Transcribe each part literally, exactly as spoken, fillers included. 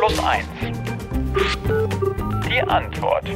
plus eins. Die Antwort.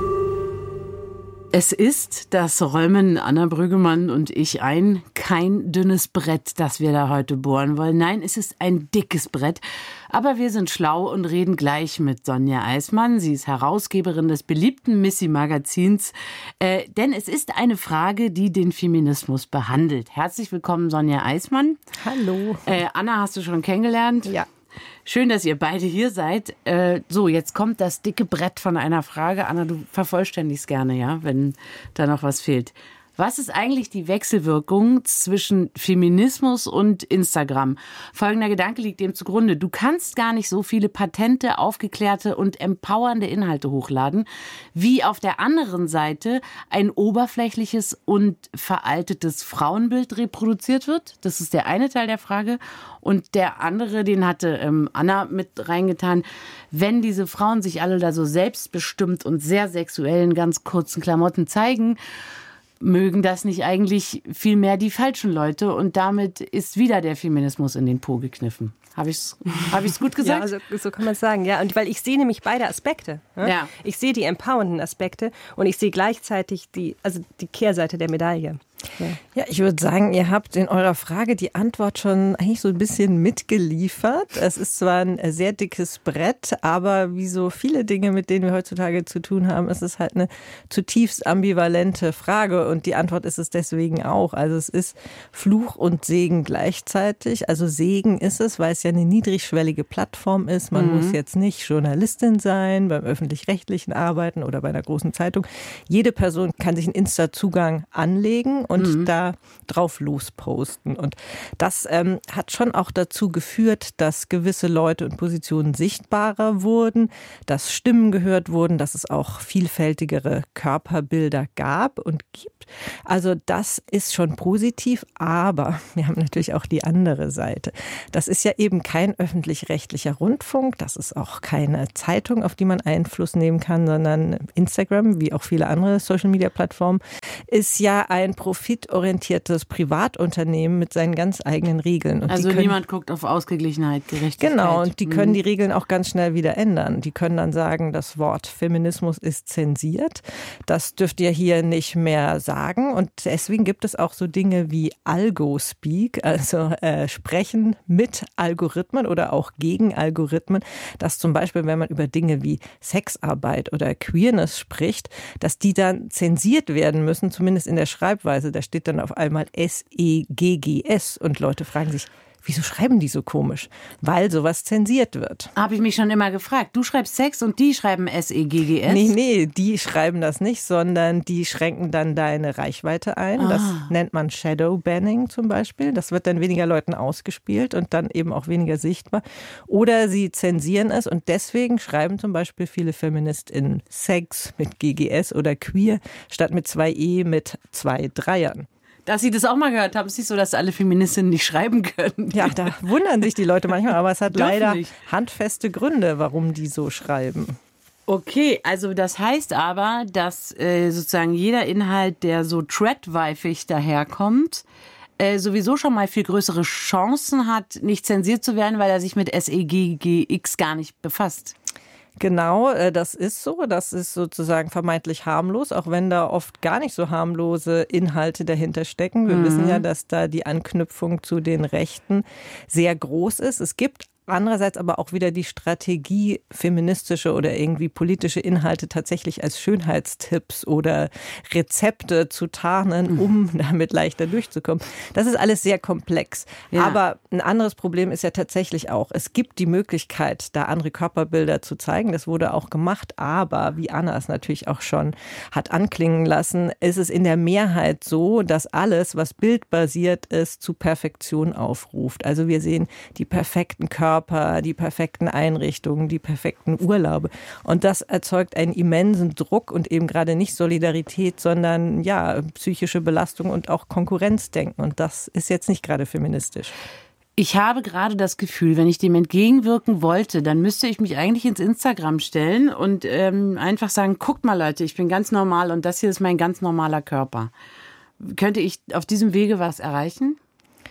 Es ist, das räumen Anna Brüggemann und ich ein, kein dünnes Brett, das wir da heute bohren wollen. Nein, es ist ein dickes Brett. Aber wir sind schlau und reden gleich mit Sonja Eismann. Sie ist Herausgeberin des beliebten Missy-Magazins. Äh, denn es ist eine Frage, die den Feminismus behandelt. Herzlich willkommen, Sonja Eismann. Hallo. Äh, Anna hast du schon kennengelernt? Ja. Schön, dass ihr beide hier seid. Äh, so, jetzt kommt das dicke Brett von einer Frage. Anna, du vervollständigst gerne, ja, wenn da noch was fehlt. Was ist eigentlich die Wechselwirkung zwischen Feminismus und Instagram? Folgender Gedanke liegt dem zugrunde. Du kannst gar nicht so viele patente, aufgeklärte und empowernde Inhalte hochladen, wie auf der anderen Seite ein oberflächliches und veraltetes Frauenbild reproduziert wird. Das ist der eine Teil der Frage. Und der andere, den hatte ähm, Anna mit reingetan. Wenn diese Frauen sich alle da so selbstbestimmt und sehr sexuell in ganz kurzen Klamotten zeigen, mögen das nicht eigentlich viel mehr die falschen Leute? Und damit ist wieder der Feminismus in den Po gekniffen. Habe ich es hab ich's gut gesagt? Ja, also, so kann man es sagen. Ja, und weil ich sehe nämlich beide Aspekte. Ne? Ja. Ich sehe die empowernden Aspekte und ich sehe gleichzeitig die, also die Kehrseite der Medaille. Ja. Ja, ich würde sagen, ihr habt in eurer Frage die Antwort schon eigentlich so ein bisschen mitgeliefert. Es ist zwar ein sehr dickes Brett, aber wie so viele Dinge, mit denen wir heutzutage zu tun haben, ist es halt eine zutiefst ambivalente Frage und die Antwort ist es deswegen auch. Also es ist Fluch und Segen gleichzeitig. Also Segen ist es, weil es ja eine niedrigschwellige Plattform ist. Man mhm. muss jetzt nicht Journalistin sein, beim Öffentlich-Rechtlichen arbeiten oder bei einer großen Zeitung. Jede Person kann sich einen Insta-Zugang anlegen und mhm. da drauf losposten. Und das ähm, hat schon auch dazu geführt, dass gewisse Leute und Positionen sichtbarer wurden, dass Stimmen gehört wurden, dass es auch vielfältigere Körperbilder gab und gibt. Also das ist schon positiv, aber wir haben natürlich auch die andere Seite. Das ist ja eben kein öffentlich-rechtlicher Rundfunk, das ist auch keine Zeitung, auf die man Einfluss nehmen kann, sondern Instagram, wie auch viele andere Social-Media-Plattformen, ist ja ein profitorientiertes Privatunternehmen mit seinen ganz eigenen Regeln. Und also können, niemand guckt auf Ausgeglichenheit, Gerechtigkeit. Genau, und die können mhm. die Regeln auch ganz schnell wieder ändern. Die können dann sagen, das Wort Feminismus ist zensiert. Das dürft ihr hier nicht mehr sagen. Und deswegen gibt es auch so Dinge wie Algo-Speak, also äh, Sprechen mit Algorithmen oder auch gegen Algorithmen, dass zum Beispiel, wenn man über Dinge wie Sexarbeit oder Queerness spricht, dass die dann zensiert werden müssen, zumindest in der Schreibweise. Da steht dann auf einmal S E G G S und Leute fragen sich, wieso schreiben die so komisch? Weil sowas zensiert wird. Habe ich mich schon immer gefragt. Du schreibst Sex und die schreiben S E G G S? Nee, nee, die schreiben das nicht, sondern die schränken dann deine Reichweite ein. Ah. Das nennt man Shadow Banning zum Beispiel. Das wird dann weniger Leuten ausgespielt und dann eben auch weniger sichtbar. Oder sie zensieren es und deswegen schreiben zum Beispiel viele FeministInnen Sex mit G G S oder Queer statt mit zwei E mit zwei Dreiern. Dass Sie das auch mal gehört haben, es ist nicht so, dass alle Feministinnen nicht schreiben können. Ja, da wundern sich die Leute manchmal, aber es hat leider nicht. handfeste Gründe, warum die so schreiben. Okay, also das heißt aber, dass äh, sozusagen jeder Inhalt, der so threadweifig daherkommt, äh, sowieso schon mal viel größere Chancen hat, nicht zensiert zu werden, weil er sich mit S E G G X gar nicht befasst. Genau, das ist so. Das ist sozusagen vermeintlich harmlos, auch wenn da oft gar nicht so harmlose Inhalte dahinter stecken. Wir mhm. wissen ja, dass da die Anknüpfung zu den Rechten sehr groß ist. Es gibt andererseits aber auch wieder die Strategie, feministische oder irgendwie politische Inhalte tatsächlich als Schönheitstipps oder Rezepte zu tarnen, um damit leichter durchzukommen. Das ist alles sehr komplex. Ja. Aber ein anderes Problem ist ja tatsächlich auch, es gibt die Möglichkeit, da andere Körperbilder zu zeigen. Das wurde auch gemacht. Aber, wie Anna es natürlich auch schon hat anklingen lassen, ist es in der Mehrheit so, dass alles, was bildbasiert ist, zu Perfektion aufruft. Also wir sehen die perfekten Körper, die perfekten Einrichtungen, die perfekten Urlaube. Und das erzeugt einen immensen Druck und eben gerade nicht Solidarität, sondern ja, psychische Belastung und auch Konkurrenzdenken. Und das ist jetzt nicht gerade feministisch. Ich habe gerade das Gefühl, wenn ich dem entgegenwirken wollte, dann müsste ich mich eigentlich ins Instagram stellen und ähm, einfach sagen, guckt mal Leute, ich bin ganz normal und das hier ist mein ganz normaler Körper. Könnte ich auf diesem Wege was erreichen?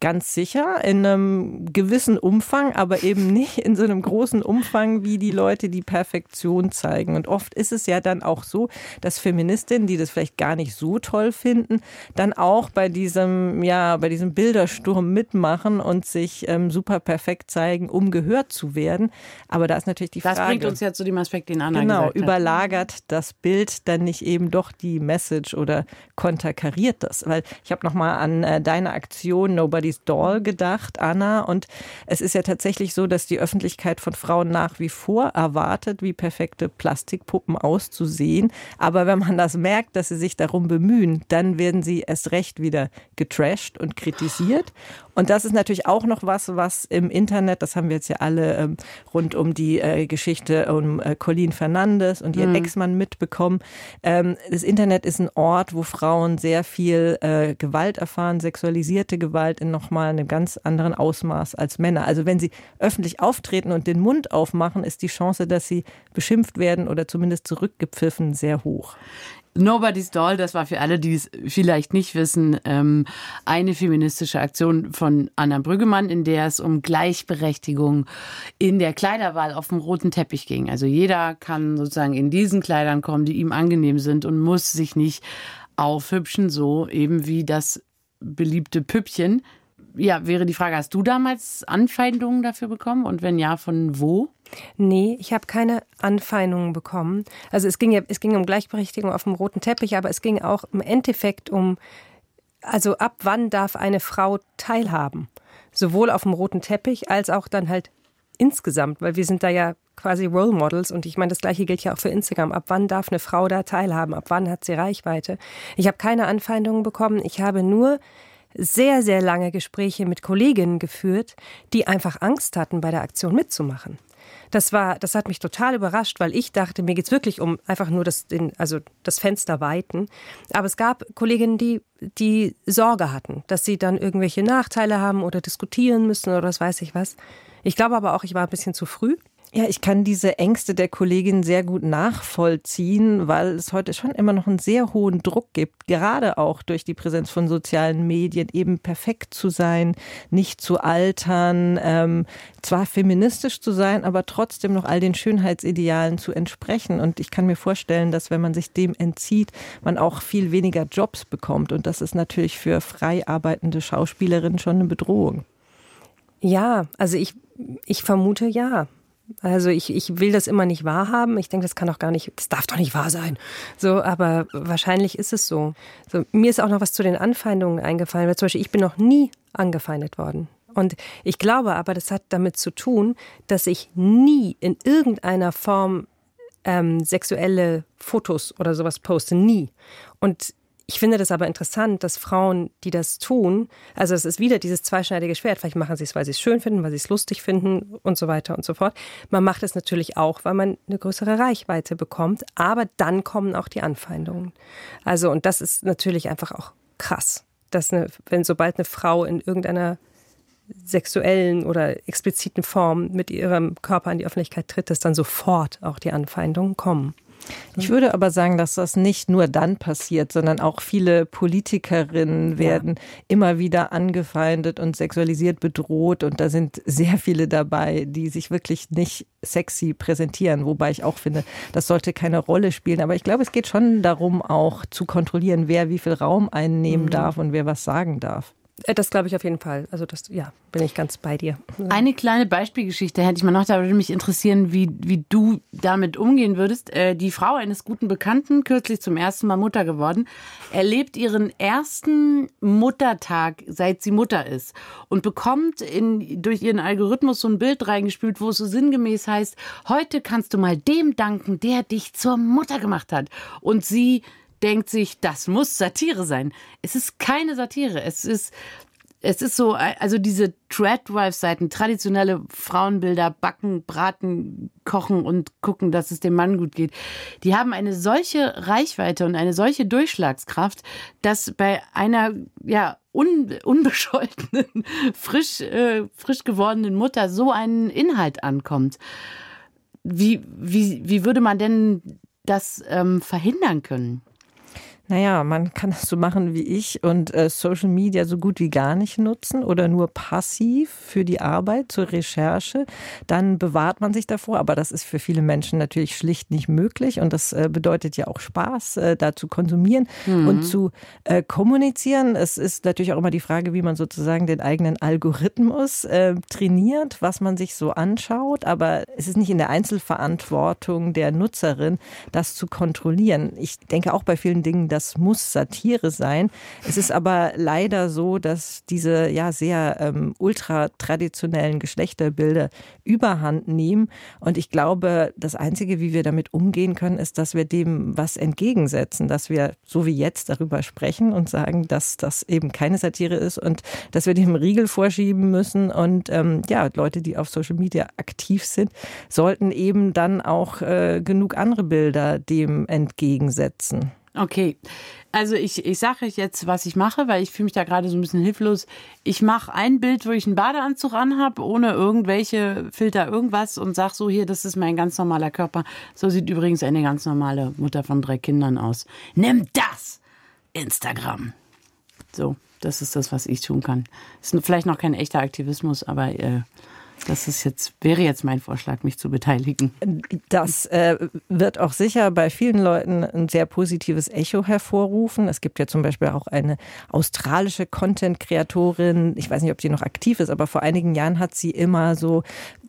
Ganz sicher, in einem gewissen Umfang, aber eben nicht in so einem großen Umfang wie die Leute, die Perfektion zeigen. Und oft ist es ja dann auch so, dass Feministinnen, die das vielleicht gar nicht so toll finden, dann auch bei diesem, ja, bei diesem Bildersturm mitmachen und sich ähm, super perfekt zeigen, um gehört zu werden. Aber da ist natürlich die das Frage. Das bringt uns ja zu dem Aspekt, den Anna genau, gesagt hat. Überlagert das Bild dann nicht eben doch die Message oder konterkariert das? Weil ich habe nochmal an äh, deine Aktion Nobody's Doll gedacht, Anna. Und es ist ja tatsächlich so, dass die Öffentlichkeit von Frauen nach wie vor erwartet, wie perfekte Plastikpuppen auszusehen. Aber wenn man das merkt, dass sie sich darum bemühen, dann werden sie erst recht wieder getrasht und kritisiert. Und das ist natürlich auch noch was, was im Internet, das haben wir jetzt ja alle ähm, rund um die äh, Geschichte um äh, Colleen Fernandes und ihren mhm. Ex-Mann mitbekommen. Ähm, das Internet ist ein Ort, wo Frauen sehr viel äh, Gewalt erfahren, sexualisierte Gewalt in nochmal einem ganz anderen Ausmaß als Männer. Also wenn sie öffentlich auftreten und den Mund aufmachen, ist die Chance, dass sie beschimpft werden oder zumindest zurückgepfiffen, sehr hoch. Nobody's Doll, das war für alle, die es vielleicht nicht wissen, eine feministische Aktion von Anna Brüggemann, in der es um Gleichberechtigung in der Kleiderwahl auf dem roten Teppich ging. Also jeder kann sozusagen in diesen Kleidern kommen, die ihm angenehm sind und muss sich nicht aufhübschen, so eben wie das beliebte Püppchen. Ja, wäre die Frage, hast du damals Anfeindungen dafür bekommen und wenn ja, von wo? Nee, ich habe keine Anfeindungen bekommen. Also es ging ja, es ging um Gleichberechtigung auf dem roten Teppich, aber es ging auch im Endeffekt um, also ab wann darf eine Frau teilhaben? Sowohl auf dem roten Teppich als auch dann halt insgesamt, weil wir sind da ja quasi Role Models und ich meine, das Gleiche gilt ja auch für Instagram. Ab wann darf eine Frau da teilhaben? Ab wann hat sie Reichweite? Ich habe keine Anfeindungen bekommen. Ich habe nur sehr, sehr lange Gespräche mit Kolleginnen geführt, die einfach Angst hatten, bei der Aktion mitzumachen. Das war, das hat mich total überrascht, weil ich dachte, mir geht's wirklich um einfach nur das, den, also das Fenster weiten. Aber es gab Kolleginnen, die, die Sorge hatten, dass sie dann irgendwelche Nachteile haben oder diskutieren müssen oder was weiß ich was. Ich glaube aber auch, ich war ein bisschen zu früh. Ja, ich kann diese Ängste der Kollegin sehr gut nachvollziehen, weil es heute schon immer noch einen sehr hohen Druck gibt, gerade auch durch die Präsenz von sozialen Medien, eben perfekt zu sein, nicht zu altern, ähm, zwar feministisch zu sein, aber trotzdem noch all den Schönheitsidealen zu entsprechen. Und ich kann mir vorstellen, dass wenn man sich dem entzieht, man auch viel weniger Jobs bekommt. Und das ist natürlich für frei arbeitende Schauspielerinnen schon eine Bedrohung. Ja, also ich, ich vermute ja. Also ich, ich will das immer nicht wahrhaben. Ich denke, das kann doch gar nicht, das darf doch nicht wahr sein. So, aber wahrscheinlich ist es so. So. Mir ist auch noch was zu den Anfeindungen eingefallen, weil zum Beispiel ich bin noch nie angefeindet worden. Und ich glaube aber, das hat damit zu tun, dass ich nie in irgendeiner Form ähm, sexuelle Fotos oder sowas poste. Nie. Und ich finde das aber interessant, dass Frauen, die das tun, also es ist wieder dieses zweischneidige Schwert, vielleicht machen sie es, weil sie es schön finden, weil sie es lustig finden und so weiter und so fort. Man macht es natürlich auch, weil man eine größere Reichweite bekommt, aber dann kommen auch die Anfeindungen. Also und das ist natürlich einfach auch krass, dass eine, wenn sobald eine Frau in irgendeiner sexuellen oder expliziten Form mit ihrem Körper in die Öffentlichkeit tritt, dass dann sofort auch die Anfeindungen kommen. Ich würde aber sagen, dass das nicht nur dann passiert, sondern auch viele Politikerinnen werden ja. immer wieder angefeindet und sexualisiert bedroht. Und da sind sehr viele dabei, die sich wirklich nicht sexy präsentieren. Wobei ich auch finde, das sollte keine Rolle spielen. Aber ich glaube, es geht schon darum, auch zu kontrollieren, wer wie viel Raum einnehmen mhm. darf und wer was sagen darf. Das glaube ich auf jeden Fall. Also das, ja, bin ich ganz bei dir. Eine kleine Beispielgeschichte hätte ich mal noch, da würde mich interessieren, wie, wie du damit umgehen würdest. Die Frau eines guten Bekannten, kürzlich zum ersten Mal Mutter geworden, erlebt ihren ersten Muttertag, seit sie Mutter ist und bekommt in, durch ihren Algorithmus so ein Bild reingespült, wo es so sinngemäß heißt, heute kannst du mal dem danken, der dich zur Mutter gemacht hat. Und sie denkt sich, das muss Satire sein. Es ist keine Satire. Es ist, es ist so, also diese Threadwife-Seiten, traditionelle Frauenbilder, backen, braten, kochen und gucken, dass es dem Mann gut geht. Die haben eine solche Reichweite und eine solche Durchschlagskraft, dass bei einer, ja, un, unbescholtenen, frisch, äh, frisch gewordenen Mutter so ein Inhalt ankommt. Wie, wie, wie würde man denn das ähm, verhindern können? Naja, man kann das so machen wie ich und äh, Social Media so gut wie gar nicht nutzen oder nur passiv für die Arbeit, zur Recherche. Dann bewahrt man sich davor, aber das ist für viele Menschen natürlich schlicht nicht möglich und das äh, bedeutet ja auch Spaß, äh, da zu konsumieren mhm. und zu äh, kommunizieren. Es ist natürlich auch immer die Frage, wie man sozusagen den eigenen Algorithmus äh, trainiert, was man sich so anschaut, aber es ist nicht in der Einzelverantwortung der Nutzerin, das zu kontrollieren. Ich denke auch bei vielen Dingen, dass das muss Satire sein. Es ist aber leider so, dass diese ja sehr ähm, ultra-traditionellen Geschlechterbilder Überhand nehmen. Und ich glaube, das Einzige, wie wir damit umgehen können, ist, dass wir dem was entgegensetzen. Dass wir so wie jetzt darüber sprechen und sagen, dass das eben keine Satire ist und dass wir dem Riegel vorschieben müssen. Und ähm, ja, Leute, die auf Social Media aktiv sind, sollten eben dann auch äh, genug andere Bilder dem entgegensetzen. Okay, also ich, ich sage euch jetzt, was ich mache, weil ich fühle mich da gerade so ein bisschen hilflos. Ich mache ein Bild, wo ich einen Badeanzug anhabe, ohne irgendwelche Filter, irgendwas und sage so, hier, das ist mein ganz normaler Körper. So sieht übrigens eine ganz normale Mutter von drei Kindern aus. Nimm das! Instagram. So, das ist das, was ich tun kann. Ist vielleicht noch kein echter Aktivismus, aber äh, das ist jetzt, wäre jetzt mein Vorschlag, mich zu beteiligen. Das äh, wird auch sicher bei vielen Leuten ein sehr positives Echo hervorrufen. Es gibt ja zum Beispiel auch eine australische Content-Kreatorin, ich weiß nicht, ob die noch aktiv ist, aber vor einigen Jahren hat sie immer so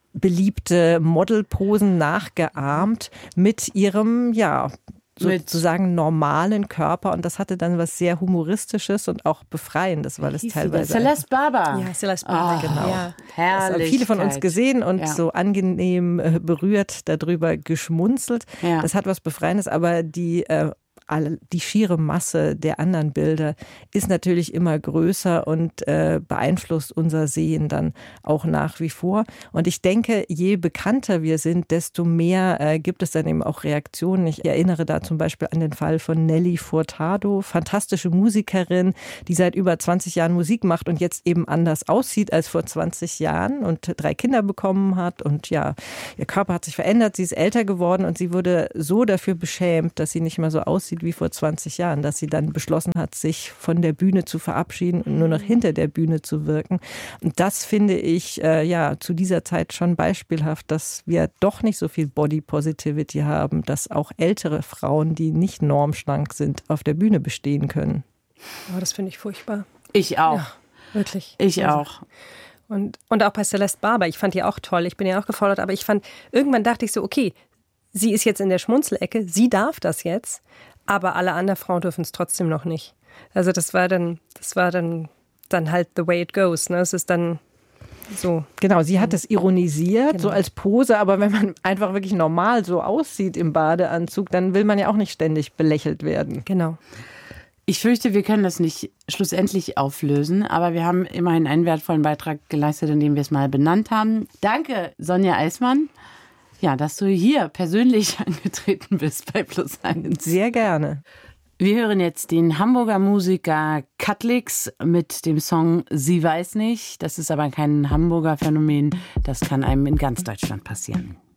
beliebte Modelposen nachgeahmt mit ihrem, ja, sozusagen normalen Körper und das hatte dann was sehr Humoristisches und auch Befreiendes, weil es teilweise... Celeste Barber. Ja, Celeste Barber, oh, genau. Ja. Herrlichkeit. Viele von uns gesehen und ja. so angenehm berührt darüber geschmunzelt. Ja. Das hat was Befreiendes, aber die... Äh, die schiere Masse der anderen Bilder ist natürlich immer größer und äh, beeinflusst unser Sehen dann auch nach wie vor. Und ich denke, je bekannter wir sind, desto mehr äh, gibt es dann eben auch Reaktionen. Ich erinnere da zum Beispiel an den Fall von Nelly Furtado, fantastische Musikerin, die seit über zwanzig Jahren Musik macht und jetzt eben anders aussieht als vor zwanzig Jahren und drei Kinder bekommen hat. Und ja, ihr Körper hat sich verändert, sie ist älter geworden und sie wurde so dafür beschämt, dass sie nicht mehr so aussieht wie vor zwanzig Jahren, dass sie dann beschlossen hat, sich von der Bühne zu verabschieden und nur noch hinter der Bühne zu wirken. Und das finde ich äh, ja zu dieser Zeit schon beispielhaft, dass wir doch nicht so viel Body Positivity haben, dass auch ältere Frauen, die nicht normschlank sind, auf der Bühne bestehen können. Oh, das finde ich furchtbar. Ich auch. Ja, wirklich. Ich also. auch. Und, und auch bei Celeste Barber, ich fand die auch toll, ich bin ja auch gefordert, aber ich fand, irgendwann dachte ich so, okay, sie ist jetzt in der Schmunzelecke, sie darf das jetzt, aber alle anderen Frauen dürfen es trotzdem noch nicht. Also das war dann, das war dann, dann halt the way it goes. Ne? Es ist dann so. Genau, sie hat es ironisiert, genau. so als Pose, aber wenn man einfach wirklich normal so aussieht im Badeanzug, dann will man ja auch nicht ständig belächelt werden. Genau. Ich fürchte, wir können das nicht schlussendlich auflösen, aber wir haben immerhin einen wertvollen Beitrag geleistet, indem wir es mal benannt haben. Danke, Sonja Eismann. Ja, dass du hier persönlich angetreten bist bei Plus eins. Sehr gerne. Wir hören jetzt den Hamburger Musiker Cutlix mit dem Song Sie weiß nicht. Das ist aber kein Hamburger Phänomen. Das kann einem in ganz Deutschland passieren.